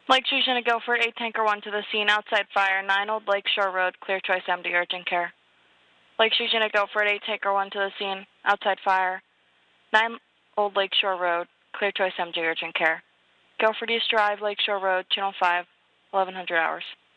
Lake Street Unit Guilford, 8 Tanker 1 to the scene, outside fire, 9 Old Lake Shore Road, clear choice MD, urgent care. Lake Street Unit Guilford, 8 Tanker 1 to the scene, outside fire, 9 Old Lake Shore Road, clear choice MD, urgent care. Guilford East Drive, Lake Shore Road, Channel 5, 1100 hours.